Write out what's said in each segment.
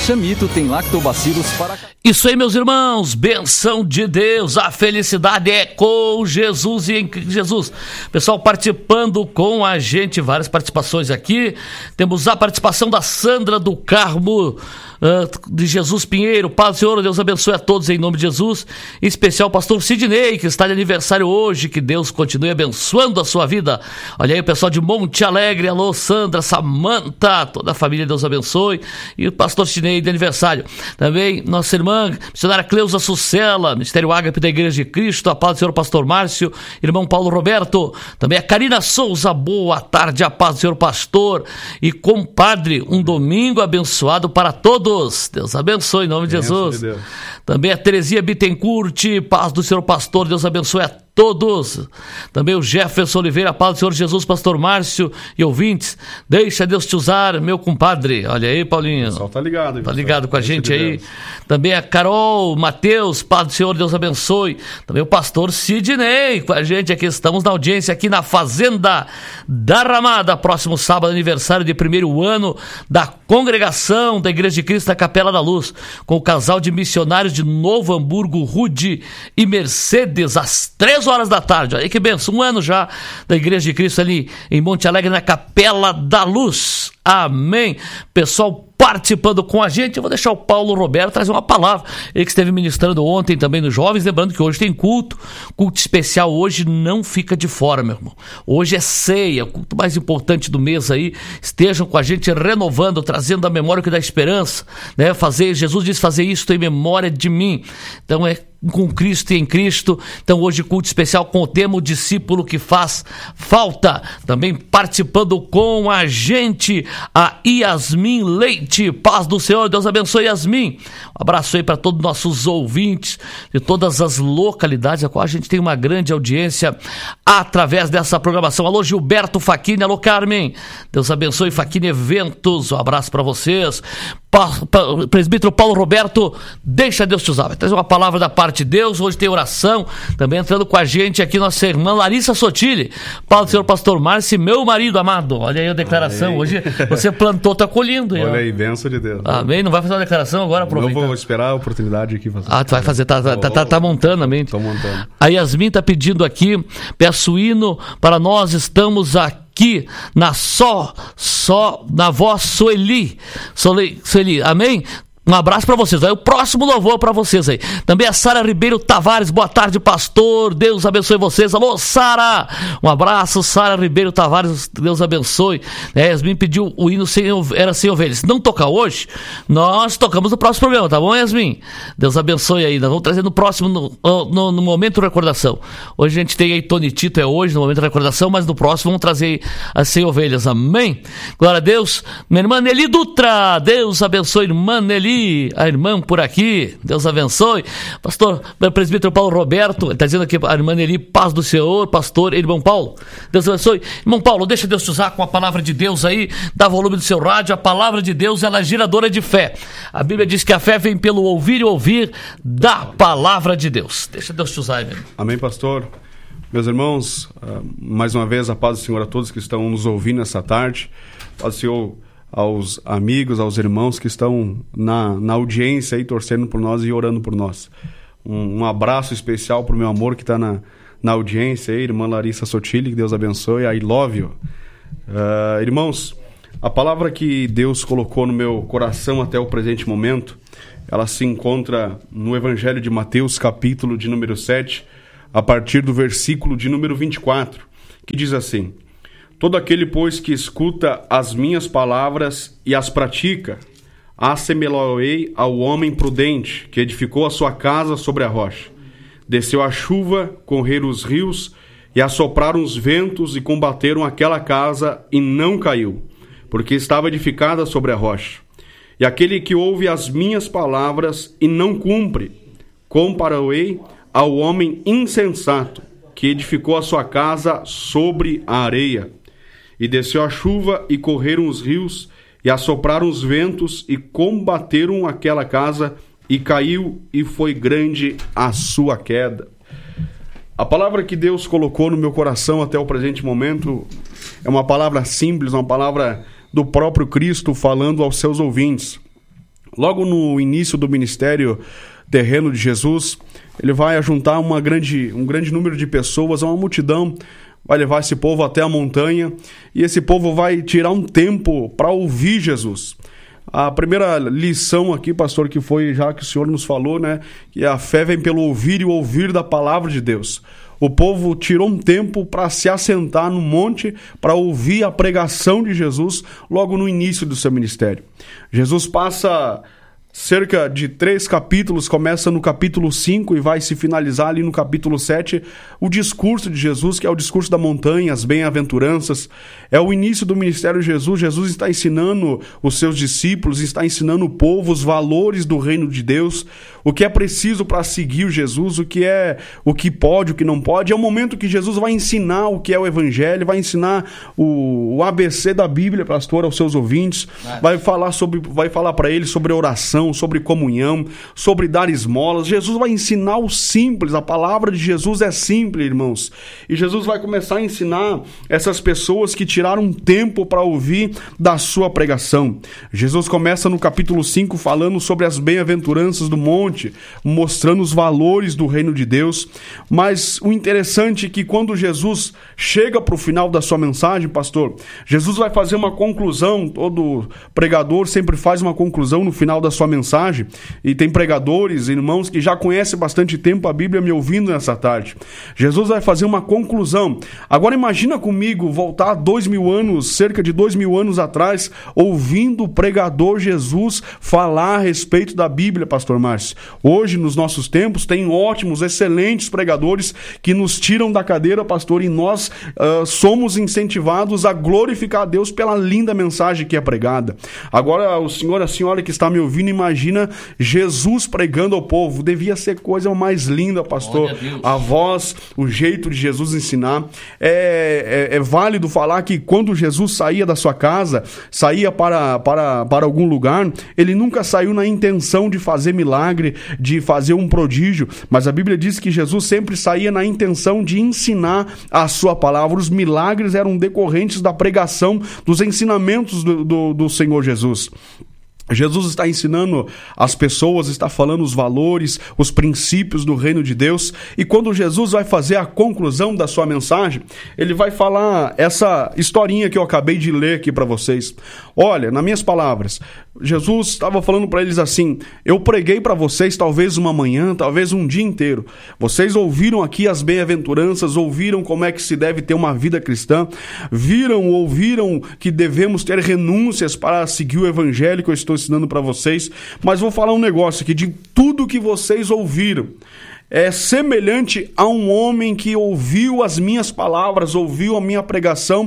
Chamito tem lactobacilos para... Isso aí, meus irmãos, benção de Deus, a felicidade é com Jesus e em Jesus. Pessoal participando com a gente, várias participações aqui. Temos a participação da Sandra do Carmo, de Jesus Pinheiro. Paz do Senhor, Deus abençoe a todos em nome de Jesus. Em especial o pastor Sidney, que está de aniversário hoje. Que Deus continue abençoando a sua vida. Olha aí o pessoal de Monte Alegre. Alô, Sandra, Samanta, toda a família, Deus abençoe. E o pastor Sidney de aniversário. Também nossa irmã, missionária Cleusa Sucela, Ministério Ágape da Igreja de Cristo. A paz do Senhor, pastor Márcio, irmão Paulo Roberto. Também a Karina Souza, boa tarde, a paz do Senhor, pastor. E compadre, um domingo abençoado para todos. Deus abençoe em nome de Jesus. De também a Terezinha Bittencourt, paz do Senhor pastor, Deus abençoe a todos. Também o Jefferson Oliveira, paz do Senhor Jesus, pastor Márcio e ouvintes. Deixa Deus te usar, meu compadre. Olha aí, Paulinho. O pessoal tá ligado. Tá ligado com a gente aí. Também a Carol, Mateus, paz do Senhor, Deus abençoe. Também o pastor Sidney com a gente aqui. Estamos na audiência aqui na Fazenda da Ramada. Próximo sábado, aniversário de primeiro ano da congregação da Igreja de Cristo da Capela da Luz, com o casal de missionários de Novo Hamburgo, Rude e Mercedes, às 3h da tarde. Aí que benção, um ano já da Igreja de Cristo ali em Monte Alegre, na Capela da Luz. Amém. Pessoal participando com a gente, eu vou deixar o Paulo Roberto trazer uma palavra. Ele que esteve ministrando ontem também nos jovens, lembrando que hoje tem culto especial hoje, não fica de fora, meu irmão. Hoje é ceia, o culto mais importante do mês aí. Estejam com a gente renovando, trazendo a memória que dá esperança, né? Jesus disse fazer isso em memória de mim. Então é com Cristo e em Cristo. Então hoje culto especial com o tema o discípulo que faz falta. Também participando com a gente a Yasmin Leite, paz do Senhor, Deus abençoe Yasmin. Um abraço aí para todos os nossos ouvintes de todas as localidades a qual a gente tem uma grande audiência através dessa programação. Alô Gilberto Facchini, alô Carmen, Deus abençoe Facchini Eventos, um abraço para vocês. Presbítero Paulo Roberto, deixa Deus te usar, vai trazer uma palavra da parte de Deus. Hoje tem oração, também entrando com a gente aqui nossa irmã Larissa Sotile, paz do Senhor pastor Márcio, meu marido amado. Olha aí a declaração, aí. Hoje você plantou, tá colhendo. Olha aí, benção de Deus. Amém, não vai fazer uma declaração agora? Aproveita. Eu vou esperar a oportunidade aqui. Tu vai fazer, tá montando, amém. Tô montando. A Yasmin tá pedindo aqui, peço hino para nós, estamos aqui na na voz Sueli, amém? Um abraço para vocês. Aí o próximo louvor para vocês aí. Também a Sara Ribeiro Tavares. Boa tarde, pastor. Deus abençoe vocês. Alô, Sara. Um abraço, Sara Ribeiro Tavares. Deus abençoe. Yasmin pediu o hino era sem ovelhas. Se não tocar hoje, nós tocamos no próximo programa, tá bom, Yasmin? Deus abençoe aí. Nós vamos trazer no próximo, no momento de recordação. Hoje a gente tem aí Tony Tito, é hoje, no momento de recordação, mas no próximo vamos trazer as 100 ovelhas. Amém? Glória a Deus. Minha irmã Nelly Dutra. Deus abençoe, irmã Nelly. A irmã por aqui, Deus abençoe. Pastor, presbítero Paulo Roberto, ele está dizendo aqui, a irmã Nelly, paz do Senhor, pastor, irmão Paulo, Deus abençoe. Irmão Paulo, deixa Deus te usar com a palavra de Deus aí, dá volume do seu rádio. A palavra de Deus, ela é geradora de fé. A Bíblia diz que a fé vem pelo ouvir e ouvir da palavra de Deus. Deixa Deus te usar, irmão. Amém, pastor. Meus irmãos, mais uma vez a paz do Senhor a todos que estão nos ouvindo essa tarde. Paz do Senhor aos amigos, aos irmãos que estão na audiência aí, torcendo por nós e orando por nós. Um abraço especial para o meu amor que está na audiência aí, irmã Larissa Sotile, que Deus abençoe, I love you. Irmãos, a palavra que Deus colocou no meu coração até o presente momento, ela se encontra no Evangelho de Mateus, capítulo de número 7, a partir do versículo de número 24, que diz assim: todo aquele, pois, que escuta as minhas palavras e as pratica, assemelhá-lo-ei ao homem prudente, que edificou a sua casa sobre a rocha. Desceu a chuva, correram os rios, e assopraram os ventos, e combateram aquela casa, e não caiu, porque estava edificada sobre a rocha. E aquele que ouve as minhas palavras e não cumpre, compará-lo-ei ao homem insensato, que edificou a sua casa sobre a areia. E desceu a chuva, e correram os rios, e assopraram os ventos, e combateram aquela casa, e caiu, e foi grande a sua queda. A palavra que Deus colocou no meu coração até o presente momento é uma palavra simples, uma palavra do próprio Cristo falando aos seus ouvintes. Logo no início do ministério terreno de Jesus, ele vai ajuntar um grande número de pessoas, uma multidão, vai levar esse povo até a montanha, e esse povo vai tirar um tempo para ouvir Jesus. A primeira lição aqui, pastor, que foi já que o senhor nos falou, né, que a fé vem pelo ouvir e ouvir da palavra de Deus. O povo tirou um tempo para se assentar no monte para ouvir a pregação de Jesus logo no início do seu ministério. Jesus passa cerca de 3 capítulos, começa no capítulo 5 e vai se finalizar ali no capítulo 7, o discurso de Jesus, que é o discurso da montanha, as bem-aventuranças. É o início do ministério de Jesus. Jesus está ensinando os seus discípulos, está ensinando o povo os valores do reino de Deus, o que é preciso para seguir Jesus, o que pode, o que não pode. É o momento que Jesus vai ensinar o que é o evangelho, vai ensinar o ABC da Bíblia, pastor, aos seus ouvintes, vai falar para eles sobre oração, sobre comunhão, sobre dar esmolas. Jesus vai ensinar o simples. A palavra de Jesus é simples, irmãos. E Jesus vai começar a ensinar essas pessoas que tiraram tempo para ouvir da sua pregação. Jesus começa no capítulo 5 falando sobre as bem-aventuranças do monte, mostrando os valores do reino de Deus. Mas o interessante é que quando Jesus chega para o final da sua mensagem, pastor, Jesus vai fazer uma conclusão. Todo pregador sempre faz uma conclusão no final da sua mensagem, e tem pregadores, irmãos, que já conhecem bastante tempo a Bíblia me ouvindo nessa tarde. Jesus vai fazer uma conclusão. Agora imagina comigo voltar 2.000 anos, cerca de 2.000 anos atrás, ouvindo o pregador Jesus falar a respeito da Bíblia, pastor Márcio. Hoje, nos nossos tempos, tem ótimos, excelentes pregadores que nos tiram da cadeira, pastor, e nós somos incentivados a glorificar a Deus pela linda mensagem que é pregada. Agora, o senhor, a senhora que está me ouvindo, imagina Jesus pregando ao povo. Devia ser coisa mais linda, pastor. A voz, o jeito de Jesus ensinar. É válido falar que quando Jesus saía da sua casa, saía para algum lugar, ele nunca saiu na intenção de fazer milagre, de fazer um prodígio, mas a Bíblia diz que Jesus sempre saía na intenção de ensinar a sua palavra. Os milagres eram decorrentes da pregação, dos ensinamentos do Senhor Jesus. Jesus está ensinando as pessoas, está falando os valores, os princípios do reino de Deus, e quando Jesus vai fazer a conclusão da sua mensagem, ele vai falar essa historinha que eu acabei de ler aqui para vocês. Olha, nas minhas palavras, Jesus estava falando para eles assim: eu preguei para vocês talvez uma manhã, talvez um dia inteiro. Vocês ouviram aqui as bem-aventuranças, ouviram como é que se deve ter uma vida cristã, ouviram que devemos ter renúncias para seguir o evangelho que eu estou ensinando para vocês. Mas vou falar um negócio aqui: de tudo que vocês ouviram, é semelhante a um homem que ouviu as minhas palavras, ouviu a minha pregação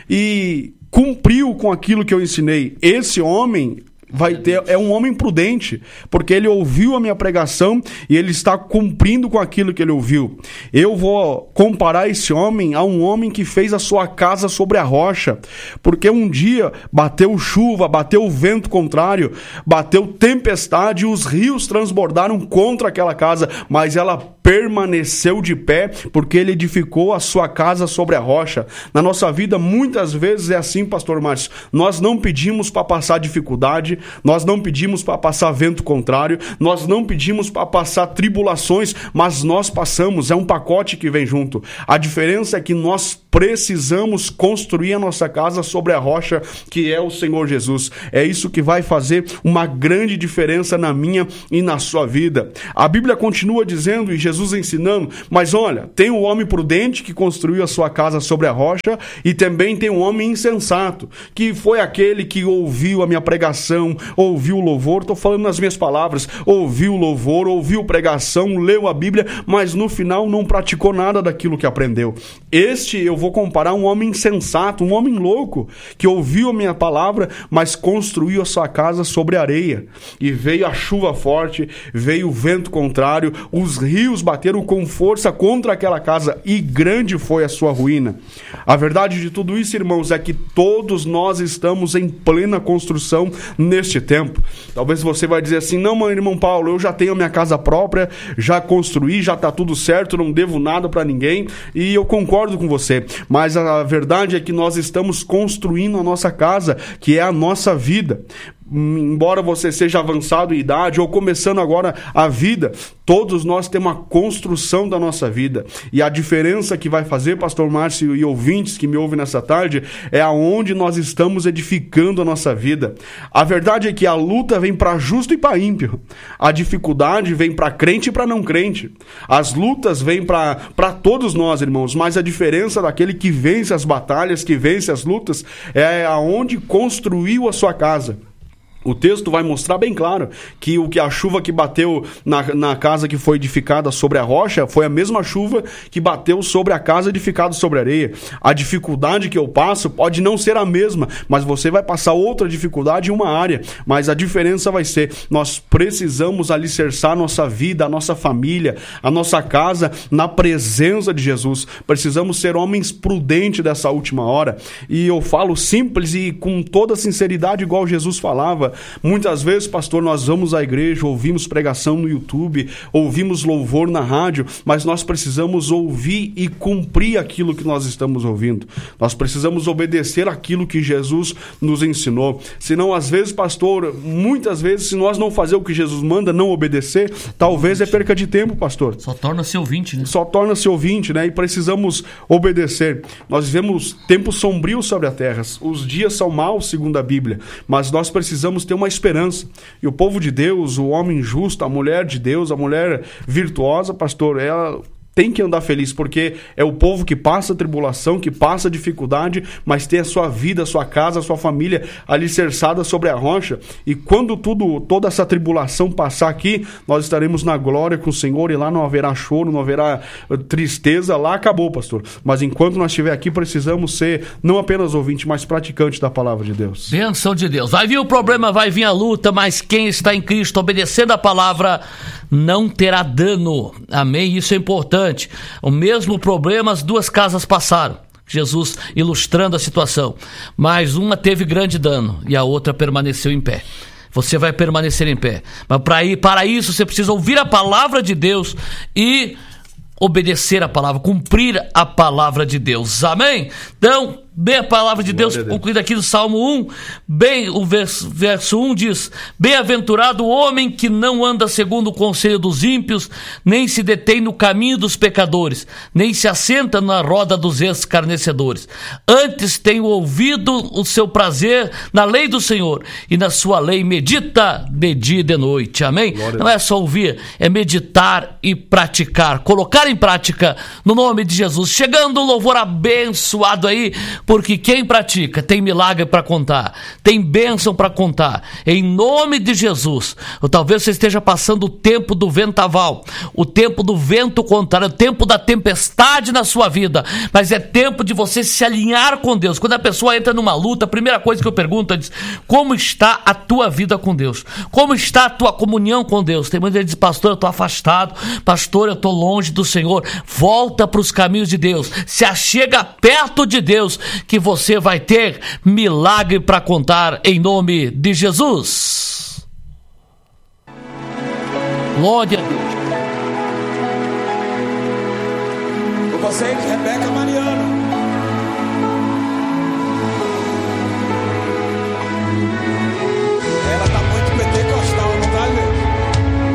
e cumpriu com aquilo que eu ensinei. Esse homem é um homem prudente, porque ele ouviu a minha pregação e ele está cumprindo com aquilo que ele ouviu. Eu vou comparar esse homem a um homem que fez a sua casa sobre a rocha, porque um dia bateu chuva, bateu vento contrário, bateu tempestade e os rios transbordaram contra aquela casa, mas ela permaneceu de pé, porque ele edificou a sua casa sobre a rocha. Na nossa vida, muitas vezes é assim, pastor Márcio. Nós não pedimos para passar dificuldade, nós não pedimos para passar vento contrário, nós não pedimos para passar tribulações, mas nós passamos, é um pacote que vem junto. A diferença é que nós precisamos construir a nossa casa sobre a rocha, que é o Senhor Jesus. É isso que vai fazer uma grande diferença na minha e na sua vida. A Bíblia continua dizendo, e Jesus ensinando, mas olha, tem o homem prudente que construiu a sua casa sobre a rocha, e também tem um homem insensato, que foi aquele que ouviu a minha pregação, ouviu o louvor, estou falando nas minhas palavras, ouviu o louvor, ouviu pregação, leu a Bíblia, mas no final não praticou nada daquilo que aprendeu. Este eu vou comparar um homem insensato, um homem louco, que ouviu a minha palavra, mas construiu a sua casa sobre areia, e veio a chuva forte, veio o vento contrário, os rios bateram com força contra aquela casa, e grande foi a sua ruína. A verdade de tudo isso, irmãos, é que todos nós estamos em plena construção neste tempo. Talvez você vai dizer assim: não, meu irmão Paulo, eu já tenho a minha casa própria, já construí, já está tudo certo, não devo nada para ninguém, e eu concordo com você, mas a verdade é que nós estamos construindo a nossa casa, que é a nossa vida. embora você seja avançado em idade ou começando agora a vida, todos nós temos uma construção da nossa vida. E a diferença que vai fazer, pastor Márcio e ouvintes que me ouvem nessa tarde, é aonde nós estamos edificando a nossa vida. A verdade é que a luta vem para justo e para ímpio. A dificuldade vem para crente e para não crente. As lutas vêm para todos nós, irmãos, mas a diferença daquele que vence as batalhas, que vence as lutas, é aonde construiu a sua casa. O texto vai mostrar bem claro que a chuva que bateu na casa que foi edificada sobre a rocha foi a mesma chuva que bateu sobre a casa edificada sobre a areia. A dificuldade que eu passo pode não ser a mesma, mas você vai passar outra dificuldade em uma área. Mas a diferença vai ser, nós precisamos alicerçar a nossa vida, a nossa família, a nossa casa na presença de Jesus. Precisamos ser homens prudentes dessa última hora. E eu falo simples e com toda sinceridade, igual Jesus falava. Muitas vezes, pastor, nós vamos à igreja, ouvimos pregação no YouTube, ouvimos louvor na rádio, mas nós precisamos ouvir e cumprir aquilo que nós estamos ouvindo. Nós precisamos obedecer aquilo que Jesus nos ensinou. Senão, às vezes, pastor, muitas vezes, se nós não fazer o que Jesus manda, não obedecer, talvez é perca de tempo, pastor. Só torna-se ouvinte, né? Só torna-se ouvinte, né? E precisamos obedecer. Nós vivemos tempos sombrios sobre a terra. Os dias são maus, segundo a Bíblia, mas nós precisamos ter uma esperança. E o povo de Deus, o homem justo, a mulher de Deus, a mulher virtuosa, pastor, ela tem que andar feliz, porque é o povo que passa tribulação, que passa dificuldade, mas tem a sua vida, a sua casa, a sua família alicerçada sobre a rocha. E quando toda essa tribulação passar aqui, nós estaremos na glória com o Senhor, e lá não haverá choro, não haverá tristeza, lá acabou, pastor. Mas enquanto nós estiver aqui, precisamos ser não apenas ouvinte, mas praticante da palavra de Deus. Bênção de Deus. Vai vir o problema, vai vir a luta, mas quem está em Cristo, obedecendo a palavra, não terá dano. Amém? Isso é importante. O mesmo problema, as duas casas passaram. Jesus ilustrando a situação. Mas uma teve grande dano e a outra permaneceu em pé. Você vai permanecer em pé. Mas para isso você precisa ouvir a palavra de Deus obedecer a palavra, cumprir a palavra de Deus. Amém? Então, bem a palavra de Deus, concluída aqui no Salmo 1, bem o verso 1 diz: bem-aventurado o homem que não anda segundo o conselho dos ímpios, nem se detém no caminho dos pecadores, nem se assenta na roda dos escarnecedores. Antes tem ouvido o seu prazer na lei do Senhor, e na sua lei medita de dia e de noite. Amém? Não é só ouvir, é meditar e praticar, colocar em prática no nome de Jesus. Chegando um louvor abençoado aí, porque quem pratica tem milagre para contar, tem bênção para contar, em nome de Jesus. Ou talvez você esteja passando o tempo do vendaval, o tempo do vento contrário, o tempo da tempestade na sua vida, mas é tempo de você se alinhar com Deus. Quando a pessoa entra numa luta, a primeira coisa que eu pergunto é: como está a tua vida com Deus? Como está a tua comunhão com Deus? Tem muita gente que diz: pastor, eu estou afastado, pastor, eu estou longe do Senhor. Volta para os caminhos de Deus, se achega perto de Deus, que você vai ter milagre para contar em nome de Jesus. Glória a Deus. Com vocês, Rebeca Mariano.